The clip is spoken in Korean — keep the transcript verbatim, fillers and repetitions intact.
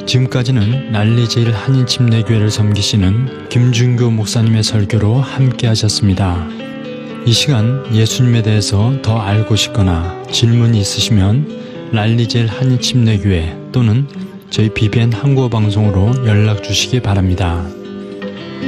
지금까지는 난리제일 한인침례교회를 섬기시는 김준교 목사님의 설교로 함께 하셨습니다. 이 시간 예수님에 대해서 더 알고 싶거나 질문이 있으시면 난리제일 한인침례교회 또는 저희 비비엔 한국어 방송으로 연락 주시기 바랍니다.